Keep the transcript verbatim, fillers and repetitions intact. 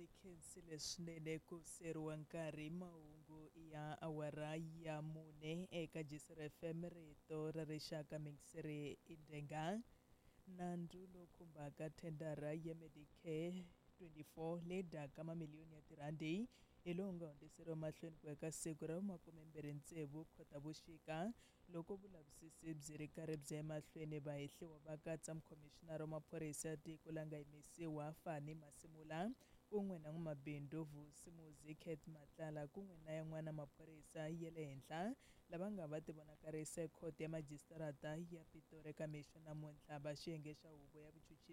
ndzi khensile swinene ku seriwa nkarhi mahungu ya awara ya mune eka Jeseri F M rito ra rixaka mikiseri indenga nandzu lowu khumbaka thendara ya Medicare twenty-four leyi dyaka mamiliyoni ya tirhandi hi lowu nga hundziseriwa mahlweni ku eka siku ra makumembirhi ntsevu Khotavuxika loko vulavisisi byi ri karhi byi ya emahlweni. Vahehliwa va katsa mukhomixinara wa maphorisa ya tiko la nga yimisiwa Fanny Masemula kun'we na n'wamabindzu Vusi Muzi Kate Matlala kun'we na yan'wana maphorisa ya le henhla lava nga va tivonakarisa ekhoto ya majisitarata ya Pitori eka mixo namuntlha va xiyenge xa huvo ya vuchuchisi